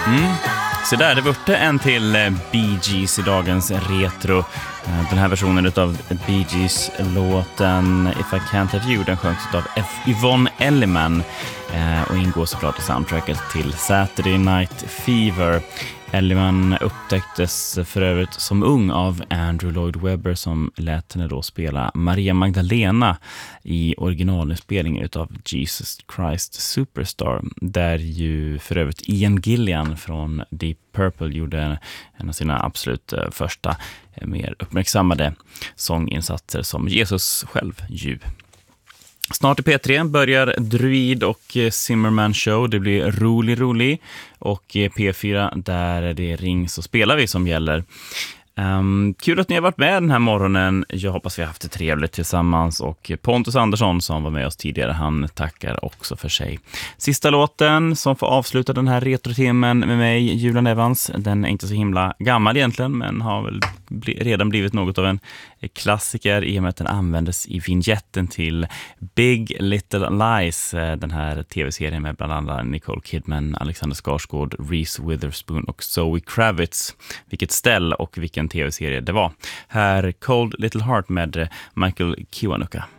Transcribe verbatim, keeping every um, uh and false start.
Mm. Så där, det vart en till Bee Gees i dagens retro. Den här versionen av Bee Gees-låten If I Can't Have You, den sjöngs av F. Yvonne Elliman och ingår såklart i soundtracket till Saturday Night Fever. Elliman upptäcktes för övrigt som ung av Andrew Lloyd Webber som lät henne då spela Maria Magdalena i originalinspelningen utav Jesus Christ Superstar, där ju för övrigt Ian Gillan från Deep Purple gjorde en av sina absolut första mer uppmärksammade sånginsatser som Jesus själv ju. Snart i P tre börjar Druid och Zimmerman Show. Det blir rolig, rolig. Och P fyra, där det rings och spelar vi som gäller. Um, kul att ni har varit med den här morgonen. Jag hoppas vi har haft det trevligt tillsammans. Och Pontus Andersson som var med oss tidigare, han tackar också för sig. Sista låten som får avsluta den här retrotimmen med mig, Julian Evans. Den är inte så himla gammal egentligen, men har väl bli, redan blivit något av en klassiker i och med att den användes i vignetten till Big Little Lies, den här tv-serien med bland annat Nicole Kidman, Alexander Skarsgård, Reese Witherspoon och Zoe Kravitz. Vilket ställ och vilken tv-serie det var. Här Cold Little Heart med Michael Kiwanuka.